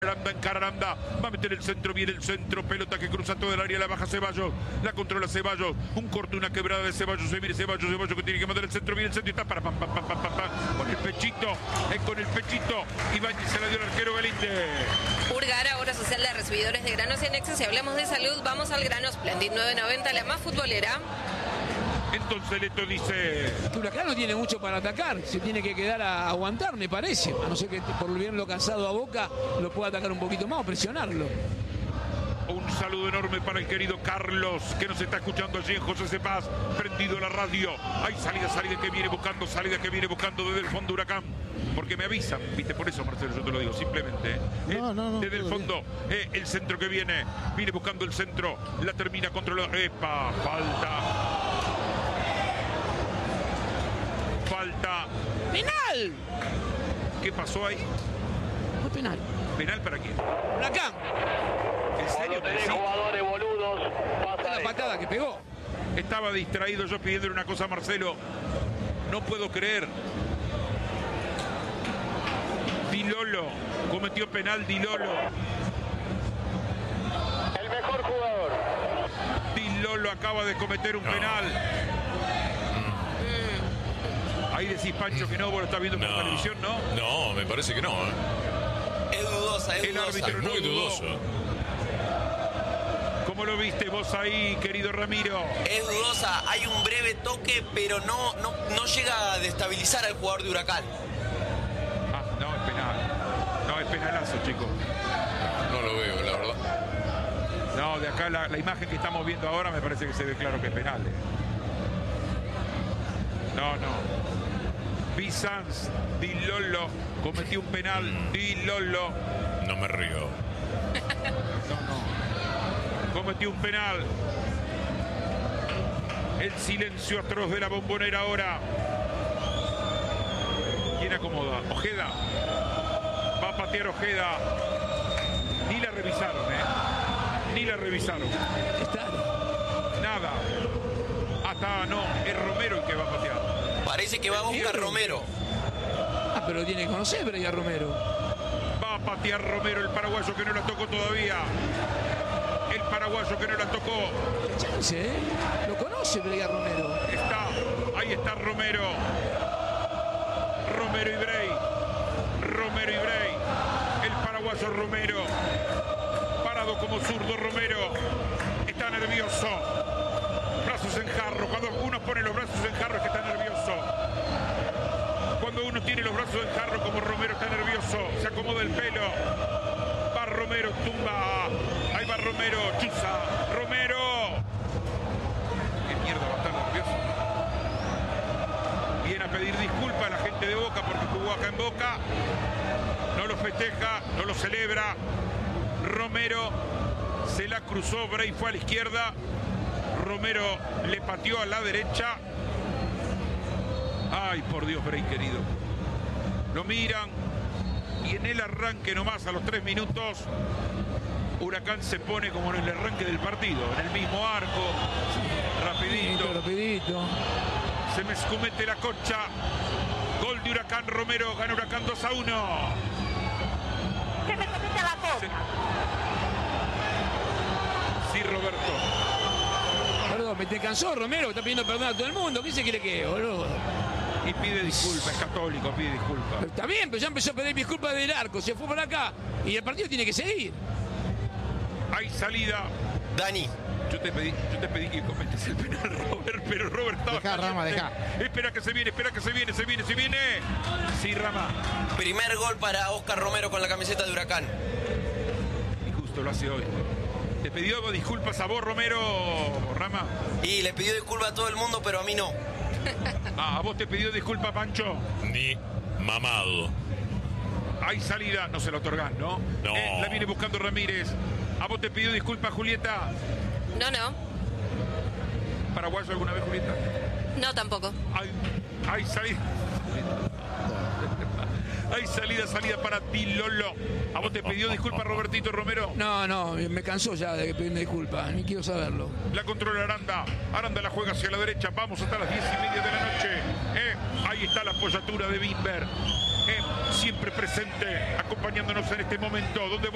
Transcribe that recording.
Aranda, va a meter el centro, viene el centro, pelota que cruza todo el área, la baja Ceballos, la controla Ceballos, un corte, una quebrada de Ceballos, se viene Ceballos que tiene que mandar el centro, viene el centro y está para con el pechito, Ibáñez se la dio el arquero Galinde. Urgara, obra social de recibidores de granos y anexos. Si hablamos de salud, vamos al grano Splendid 990, la más futbolera. Entonces Leto dice que Huracán no tiene mucho para atacar, se tiene que quedar a aguantar, me parece, a no ser que por bien lo cansado a Boca lo pueda atacar un poquito más o presionarlo. Un saludo enorme para el querido Carlos, que nos está escuchando allí en José Cepaz, prendido la radio. Hay salida que viene buscando desde el fondo Huracán. Porque me avisan, viste, por eso Marcelo yo te lo digo, simplemente. No, desde el fondo, el centro que viene buscando el centro, la termina controlando. ¡Epa! Falta. ¡Penal! ¿Qué pasó ahí? Fue penal. ¿Penal para quién? Huracán. ¿En serio? Tenés jugadores boludos. La patada que pegó. Estaba distraído yo pidiéndole una cosa a Marcelo. No puedo creer. Di Lolo cometió penal, Di Lolo. El mejor jugador. Di Lolo acaba de cometer un penal. Ahí decís, Pancho, que no, vos lo estás viendo por televisión, ¿no? No, me parece que no. Es dudosa, El árbitro no muy dudó. dudoso. ¿Cómo lo viste vos ahí, querido Ramiro? Es dudosa, hay un breve toque, pero no llega a destabilizar al jugador de Huracán. Ah, no, es penal. No, es penalazo, chicos. No lo veo, la verdad. No, de acá la imagen que estamos viendo ahora me parece que se ve claro que es penal. No. Bizanz, Di Lolo cometió un penal. Di Lolo. No me río. No. Cometió un penal. El silencio atroz de la Bombonera ahora. ¿Quién acomoda? Ojeda. Va a patear Ojeda. Ni la revisaron. Nada. No, es Romero el que va a patear. Parece que va a buscar Romero. Ah, pero tiene que conocer Breya Romero. Va a patear Romero, el paraguayo que no la tocó todavía. Chance, ¿eh? Lo conoce Breya Romero. Ahí está Romero. Romero y Brey. El paraguayo Romero. Parado como zurdo Romero. Está nervioso. Brazos en jarro. Cuando uno pone los brazos en jarro es que está nervioso. Cuando uno tiene los brazos en jarro como Romero está nervioso. Se acomoda el pelo. Va Romero, tumba. Ahí va Romero, chuza. Romero. ¿Qué mierda va a estar nervioso? Viene a pedir disculpas a la gente de Boca porque jugó acá en Boca. No lo festeja, no lo celebra. Romero se la cruzó, Brey fue a la izquierda. Romero le pateó a la derecha. Ay, por Dios, Brey querido. Lo miran y en el arranque nomás, a los 3 minutos, Huracán se pone como en el arranque del partido, en el mismo arco, rapidito. Se me escumete la cocha. Gol de Huracán, Romero, gana Huracán 2-1. Se me escumete la cocha. Sí, Roberto. Perdón, te cansó Romero, está pidiendo perdón a todo el mundo. ¿Qué se quiere que, boludo? Y pide disculpas, es católico, pide disculpas. Pero está bien, pero ya empezó a pedir disculpas del arco, se fue por acá y el partido tiene que seguir. Hay salida. Dani. Yo te pedí que cometes el penal, Robert, pero Robert estaba... Dejá, Rama, dejá. Espera que se viene. Sí, Rama. Primer gol para Oscar Romero con la camiseta de Huracán. Y justo lo hace hoy. ¿Te pidió disculpas a vos, Romero, Rama? Y le pidió disculpas a todo el mundo, pero a mí no. ¿A vos te pidió disculpas, Pancho? Ni mamado. Hay salida, no se la otorgás, ¿no? No. La viene buscando Ramírez. ¿A vos te pidió disculpas, Julieta? No. ¿Paraguayo alguna vez, Julieta? No, tampoco. Hay salida. Hay salida para Di Lolo. ¿A vos te pidió disculpas, Robertito Romero? No, me cansó ya de pedirme disculpas, ni quiero saberlo. La controla Aranda. Aranda la juega hacia la derecha. Vamos hasta las 10:30 de la noche. Ahí está la apoyatura de Bimber. Siempre presente, acompañándonos en este momento. Donde